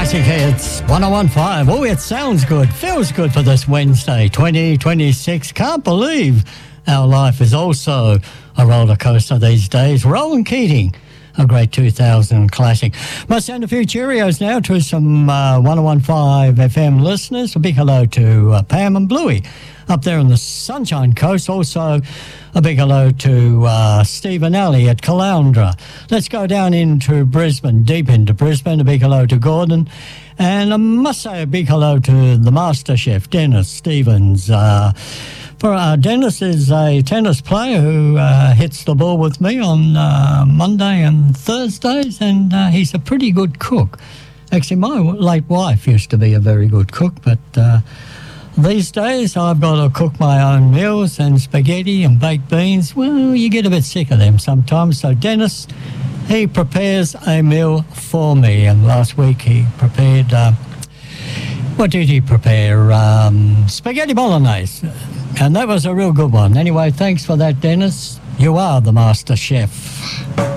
Classic Hits 1015. Oh, it sounds good, feels good for this Wednesday, 2026. Can't believe our life is also a roller coaster these days. Rowan Keating, a great 2000 classic. Must send a few Cheerios now to some 1015 FM listeners. A big hello to Pam and Bluey up there on the Sunshine Coast. Also, a big hello to Stephen Alley at Caloundra. Let's go down into Brisbane, deep into Brisbane. A big hello to Gordon. And I must say a big hello to the Master Chef, Dennis Stevens. Dennis is a tennis player who hits the ball with me on Monday and Thursdays, and he's a pretty good cook. Actually, my late wife used to be a very good cook, but these days I've got to cook my own meals, and spaghetti and baked beans, well, you get a bit sick of them sometimes. So Dennis, he prepares a meal for me, and last week he prepared, what did he prepare? Spaghetti bolognese, and that was a real good one. Anyway, thanks for that, Dennis. You are the Master Chef.